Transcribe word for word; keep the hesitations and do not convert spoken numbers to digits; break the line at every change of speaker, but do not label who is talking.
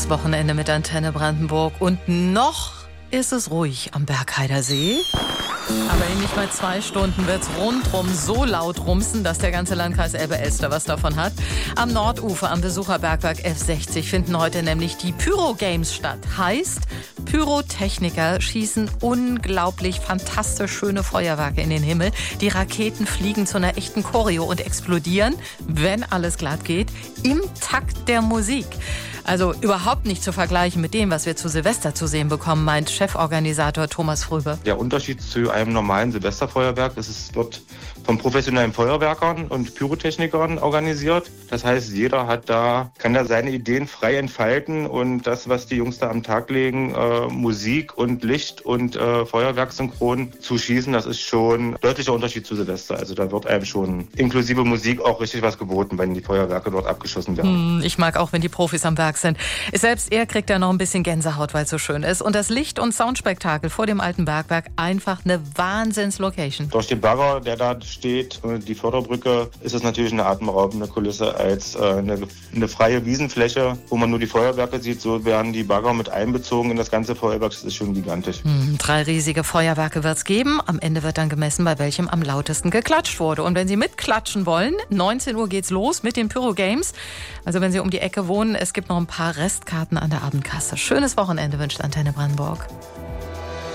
Schönes Wochenende mit Antenne Brandenburg. Und noch ist es ruhig am Bergheider See. Aber in nicht mal zwei Stunden wird es rundrum so laut rumsen, dass der ganze Landkreis Elbe-Elster was davon hat. Am Nordufer, am Besucherbergwerk F sechzig, finden heute nämlich die Pyro-Games statt. Heißt, Pyrotechniker schießen unglaublich fantastisch schöne Feuerwerke in den Himmel. Die Raketen fliegen zu einer echten Choreo und explodieren, wenn alles glatt geht, im Takt der Musik. Also überhaupt nicht zu vergleichen mit dem, was wir zu Silvester zu sehen bekommen, meint Cheforganisator Thomas Fröbe.
Der Unterschied zu einem normalen Silvesterfeuerwerk ist, es wird von professionellen Feuerwerkern und Pyrotechnikern organisiert. Das heißt, jeder hat da, kann da seine Ideen frei entfalten und das, was die Jungs da am Tag legen, äh, Musik und Licht und äh, Feuerwerk synchron zu schießen, das ist schon ein deutlicher Unterschied zu Silvester. Also da wird einem schon inklusive Musik auch richtig was geboten, wenn die Feuerwerke dort abgeschossen werden.
Hm, ich mag auch, wenn die Profis am Werk sind. Selbst er kriegt ja noch ein bisschen Gänsehaut, weil es so schön ist. Und das Licht- und Soundspektakel vor dem alten Bergwerk, einfach eine Wahnsinns-Location.
Durch den Bagger, der da steht, die Förderbrücke, ist es natürlich eine atemberaubende Kulisse als äh, eine, eine freie Wiesenfläche, wo man nur die Feuerwerke sieht. So werden die Bagger mit einbezogen in das ganze Feuerwerk. Das ist schon gigantisch.
Hm, drei riesige Feuerwerke wird es geben. Am Ende wird dann gemessen, bei welchem am lautesten geklatscht wurde. Und wenn Sie mitklatschen wollen, neunzehn Uhr geht's los mit den Pyro Games. Also wenn Sie um die Ecke wohnen, es gibt noch ein paar Restkarten an der Abendkasse. Schönes Wochenende wünscht Antenne Brandenburg.